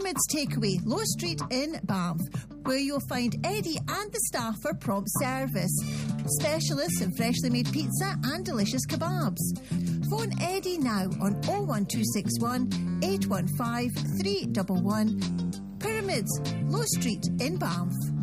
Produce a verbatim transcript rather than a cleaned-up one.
Pyramids Takeaway, Low Street in Banff, where you'll find Eddie and the staff for prompt service. Specialists in freshly made pizza and delicious kebabs. Phone Eddie now on oh one two six one, eight one five, three one one. Pyramids, Low Street in Banff.